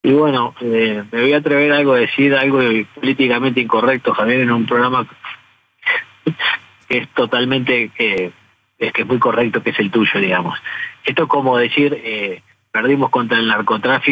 Y bueno, me voy a atrever a decir algo políticamente incorrecto, Javier, en un programa que es totalmente, que es muy correcto, que es el tuyo, digamos. Esto es como decir, perdimos contra el narcotráfico.